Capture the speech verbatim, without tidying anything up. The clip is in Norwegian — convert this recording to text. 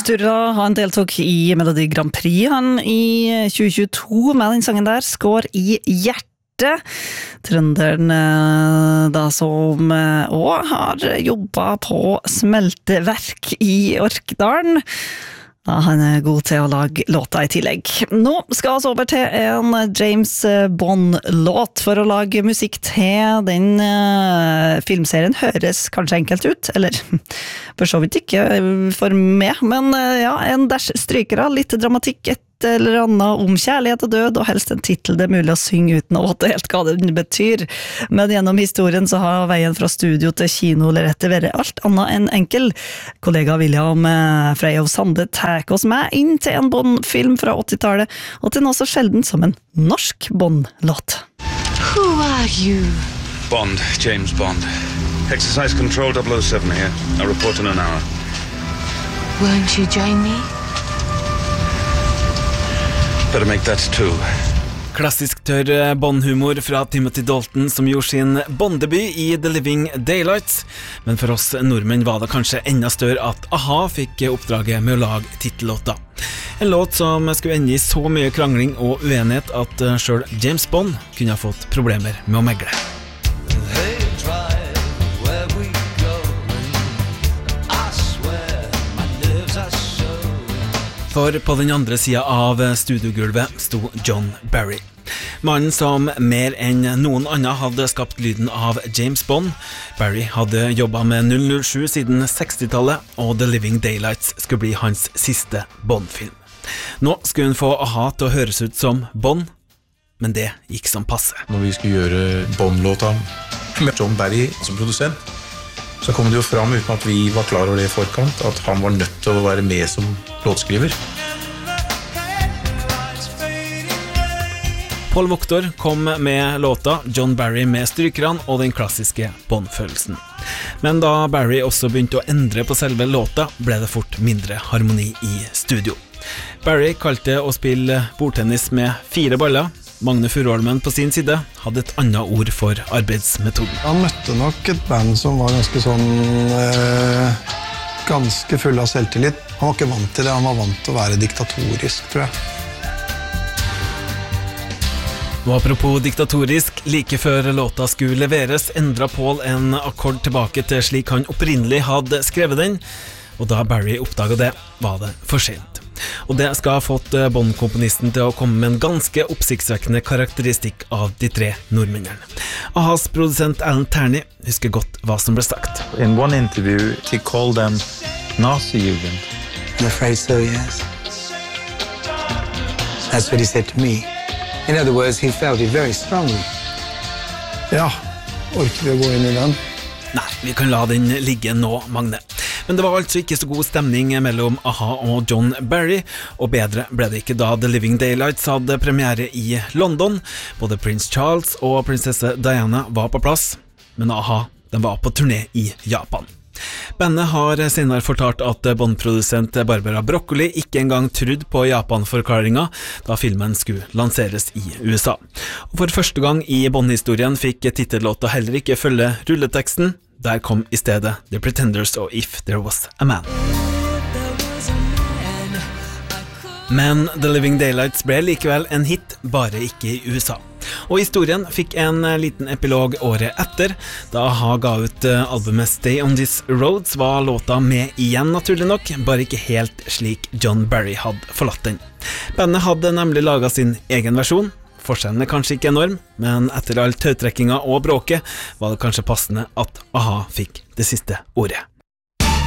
Sturla han deltok i Melodi Grand Prix han i tjue tjueto med den sangen der, Skår i hjertet. Trønderen da som også har jobbet på smelteverk i Orkdalen. Ja, han er god til å lage låta i tillegg. Nå skal vi over til en James Bond-låt. For å lage musikk til den uh, filmserien høres kanskje enkelt ut, eller for så vidt ikke for meg, men uh, ja, en dash strykere, litt dramatikk, et eller annet om kjærlighet og død, og helst en titel det er mulig å synge uten å vite helt hva det betyr. Men gjennom historien så har veien fra studio til kino eller rett vært alt annet enn enkel. Kollega William Freyhoff Sande tar oss med inn til en Bond-film fra åttitallet, og til noe så sjelden som en norsk Bond-låt. Who are you? Bond, James Bond. Exercise Control double oh seven here. I'll report in an hour. Won't you join me? Better make that two. Klassisk tørr Bond-humor fra Timothy Dalton som gjorde sin Bond-debut i The Living Daylights. Men for oss nordmenn var det kanskje enda større at A-ha fikk oppdraget med å lage titellåta. En låt som skulle ende i så mye krangling og uenighet at selv James Bond kunne ha fått problemer med å megle. For på den andre siden av studiogulvet sto John Barry. Mannen som mer enn noen annen hadde skapt lyden av James Bond. Barry hadde jobbet med null null sju siden sekstitallet, og The Living Daylights skulle bli hans siste Bond-film. Nå skulle hun få A-ha til å høres ut som Bond, men det gikk som passe. Når vi skulle gjøre Bond-låta med John Barry som produsent, så kom det jo fram uten at vi var klar over det i forkant, at han var nødt til å være med som låtskriver. Paul Wachter kom med låta, John Barry med strykerne og den klassiske Bond-følelsen. Men da Barry også begynte å endre på selve låta, ble det fort mindre harmoni i studio. Barry kalte å spille bordtennis med fire baller. Magne Furuholmen på sin side hadde et annet ord for arbeidsmetoden. Han møtte nok et band som var ganske sånn eh, ganske full av selvtillit. Han var ikke vant til det, han var vant til å være diktatorisk, tror jeg. Og apropos diktatorisk, like før låta skulle leveres, endret Paul en akkord tilbake til slik han opprinnelig hadde skrevet den, og da Barry oppdaget det, var det for sent. Og det skal ha fått Bond-komponisten til å komme med en ganske oppsiktsvekkende karakteristikk av de tre nordmennene. A-has produsent Alan Terney husker godt hva som ble sagt. In one interview, he called them Nazi-jugend. I'm afraid so, yes. That's what he said to me. In other words, he felt it very strongly. Ja, orker vi å gå inn i den? Nei, vi kan la den ligge nå, Magne. Men det var altså ikke så god stemning mellom A-ha og John Barry, og bedre ble det ikke da The Living Daylights hadde premiere i London. Både Prince Charles og prinsesse Diana var på plass, men A-ha den var på turné i Japan. Bandet har senere fortalt at Bond-produsent Barbara Broccoli ikke engang trodde på Japan-forklaringen da filmen skulle lanseres i U S A. Og for første gang i Bond-historien fikk titellåta heller ikke følge rulleteksten. Der kom i stedet The Pretenders og If There Was a Man. Men The Living Daylights ble likevel en hit, bare ikke i U S A. Og historien fikk en liten epilog året etter. Da A-ha ga ut albumet Stay on This Road, var låta med igjen naturlig nok, bare ikke helt slik John Barry hadde forlatt den. Bandet hadde nemlig laget sin egen versjon. Forskjellen er kanskje ikke enorm, men etter all tautrekkinga og bråket var det kanskje passende at A-ha fikk det siste ordet.